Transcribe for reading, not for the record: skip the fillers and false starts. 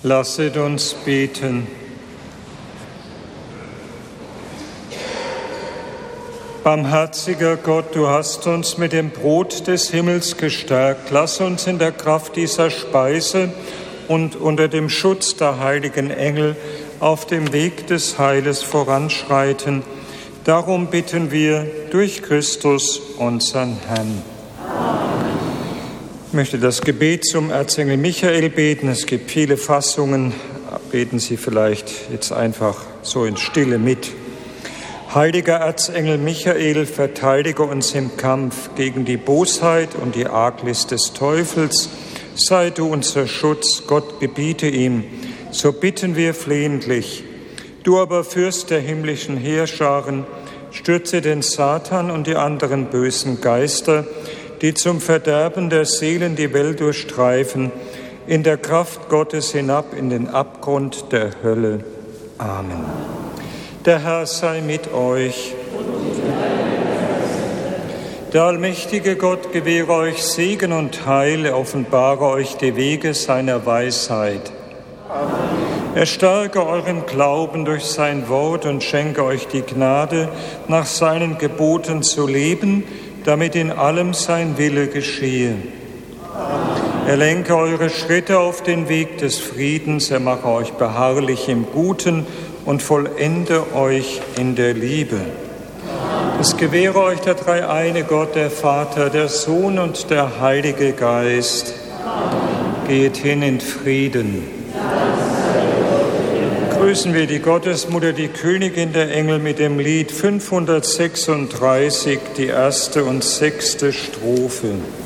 Lasset uns beten. Barmherziger Gott, du hast uns mit dem Brot des Himmels gestärkt. Lass uns in der Kraft dieser Speise und unter dem Schutz der heiligen Engel auf dem Weg des Heiles voranschreiten. Darum bitten wir durch Christus, unseren Herrn. Ich möchte das Gebet zum Erzengel Michael beten. Es gibt viele Fassungen. Beten Sie vielleicht jetzt einfach so in Stille mit. Heiliger Erzengel Michael, verteidige uns im Kampf gegen die Bosheit und die Arglist des Teufels. Sei du unser Schutz, Gott gebiete ihm. So bitten wir flehentlich. Du aber, Fürst der himmlischen Heerscharen, stürze den Satan und die anderen bösen Geister, die zum Verderben der Seelen die Welt durchstreifen, in der Kraft Gottes hinab in den Abgrund der Hölle. Amen. Der Herr sei mit euch. Der allmächtige Gott gewähre euch Segen und Heil, offenbare euch die Wege seiner Weisheit. Amen. Er stärke euren Glauben durch sein Wort und schenke euch die Gnade, nach seinen Geboten zu leben, damit in allem sein Wille geschehe. Amen. Er lenke eure Schritte auf den Weg des Friedens, er mache euch beharrlich im Guten und vollende euch in der Liebe. Es gewähre euch der dreieine Gott, der Vater, der Sohn und der Heilige Geist. Geht hin in Frieden. Grüßen wir die Gottesmutter, die Königin der Engel, mit dem Lied 536, die 1. und 6. Strophe.